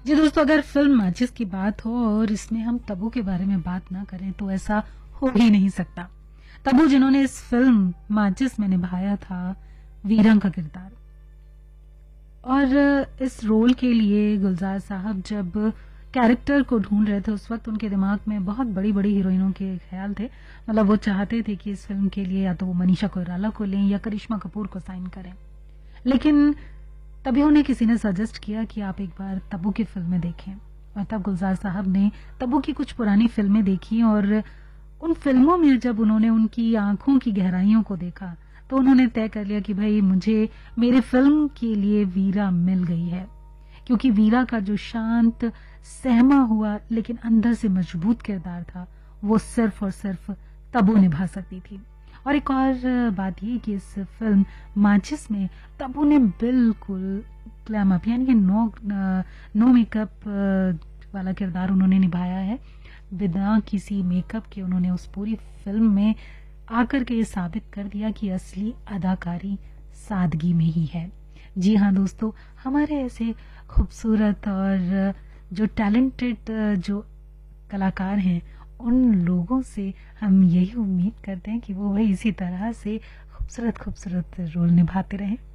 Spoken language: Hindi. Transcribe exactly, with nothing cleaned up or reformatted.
जी दोस्तों, अगर फिल्म माचिस की बात हो और इसमें हम तब्बू के बारे में बात ना करें तो ऐसा हो ही नहीं सकता। तब्बू जिन्होंने इस फिल्म माचिस में निभाया था वीरन का किरदार, और इस रोल के लिए गुलजार साहब जब कैरेक्टर को ढूंढ रहे थे उस वक्त उनके दिमाग में बहुत बड़ी बड़ी हीरोइनों के ख्याल थे। मतलब वो चाहते थे कि इस फिल्म के लिए या तो वो मनीषा कोइराला को लें या करिश्मा कपूर को साइन करें, लेकिन तभी उन्हें किसी ने सजेस्ट किया कि आप एक बार तब्बू की फिल्में देखें। और तब गुलजार साहब ने तब्बू की कुछ पुरानी फिल्में देखी और उन फिल्मों में जब उन्होंने उनकी आंखों की गहराइयों को देखा तो उन्होंने तय कर लिया कि भाई मुझे मेरे फिल्म के लिए वीरा मिल गई है, क्योंकि वीरा का जो शांत सहमा हुआ लेकिन अंदर से मजबूत किरदार था वो सिर्फ और सिर्फ तब्बू निभा सकती थी। और एक और बात ये कि इस फिल्म माचिस में तब्बू ने बिल्कुल ग्लैम अप यानी कि नो नो मेकअप वाला किरदार उन्होंने निभाया है। बिना किसी मेकअप के उन्होंने उस पूरी फिल्म में आकर के ये साबित कर दिया कि असली अदाकारी सादगी में ही है। जी हाँ दोस्तों, हमारे ऐसे खूबसूरत और जो टैलेंटेड जो कलाकार हैं उन लोगों से हम यही उम्मीद करते हैं कि वो वही इसी तरह से खूबसूरत खूबसूरत रोल निभाते रहें।